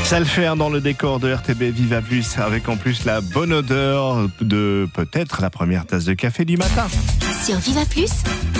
Ça le fait hein, dans le décor de RTB Viva Plus, avec en plus la bonne odeur de peut-être la première tasse de café du matin. Sur Viva Plus,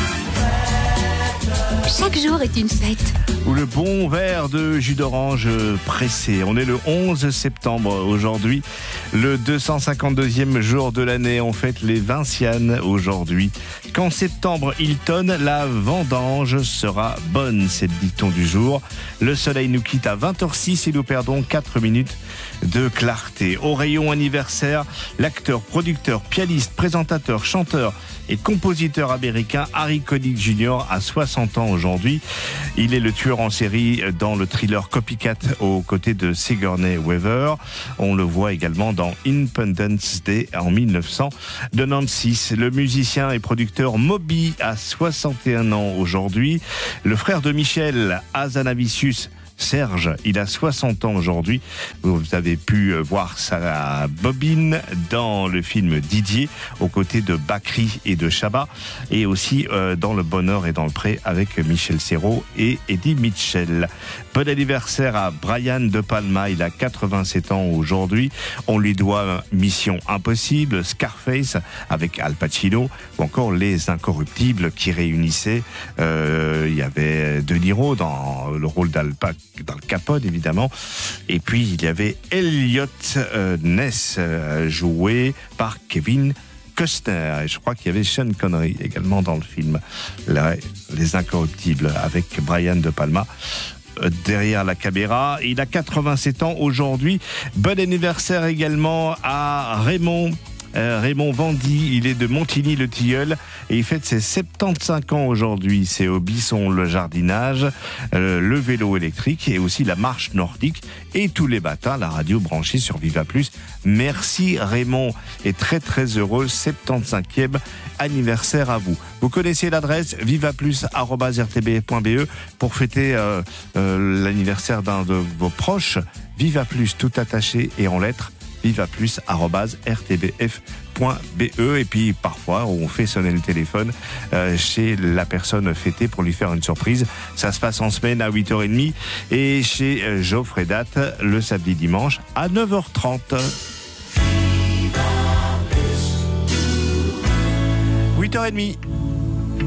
chaque jour est une fête. Ou le bon verre de jus d'orange pressé. On est le 11 septembre aujourd'hui, le 252e jour de l'année. On fête les Vincianes aujourd'hui. Qu'en septembre il tonne, la vendange sera bonne, c'est le dicton du jour. Le soleil nous quitte à 20h06 et nous perdons 4 minutes de clarté. Au rayon anniversaire, l'acteur, producteur, pianiste, présentateur, chanteur et compositeur américain Harry Connick Jr. a 60 ans aujourd'hui. Il est le tueur en série dans le thriller Copycat aux côtés de Sigourney Weaver. On le voit également dans Independence Day en 1996. Le musicien et producteur Moby a 61 ans aujourd'hui. Le frère de Michel, Hazanavicius, Serge, il a 60 ans aujourd'hui. Vous avez pu voir sa bobine dans le film Didier, aux côtés de Bakri et de Chabat, et aussi dans Le Bonheur et dans le Pré avec Michel Serrault et Eddie Mitchell. Bon anniversaire à Brian De Palma, il a 87 ans aujourd'hui. On lui doit Mission Impossible, Scarface avec Al Pacino, ou encore Les Incorruptibles qui réunissaient. Il y avait De Niro dans le rôle d'Al Capone évidemment, et puis il y avait Elliot Ness joué par Kevin Costner, et je crois qu'il y avait Sean Connery également dans le film Les Incorruptibles avec Brian De Palma derrière la caméra. Il a 87 ans aujourd'hui. Bon anniversaire également à Raymond Vandy, il est de Montigny-le-Tilleul et il fête ses 75 ans aujourd'hui. Ses hobbies sont le jardinage, le vélo électrique et aussi la marche nordique, et tous les matins la radio branchée sur Viva Plus. Merci Raymond, et très très heureux 75e anniversaire à vous. Vous connaissez l'adresse vivaplus@rtb.be pour fêter l'anniversaire d'un de vos proches. Viva Plus tout attaché et en lettres, vivaplus@rtbf.be. Et puis parfois on fait sonner le téléphone chez la personne fêtée pour lui faire une surprise. Ça se passe en semaine à 8h30 et chez Geoffrey Date le samedi dimanche à 9h30. 8h30.